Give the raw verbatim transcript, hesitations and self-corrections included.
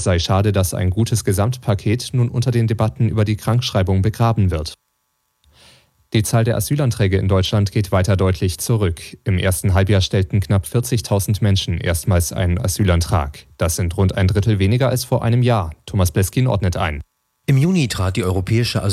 sei schade, dass ein gutes Gesamtpaket nun unter den Debatten über die Krankschreibung begraben wird. Die Zahl der Asylanträge in Deutschland geht weiter deutlich zurück. Im ersten Halbjahr stellten knapp vierzigtausend Menschen erstmals einen Asylantrag. Das sind rund ein Drittel weniger als vor einem Jahr. Thomas Bleskin ordnet ein. Im Juni trat die europäische Asyl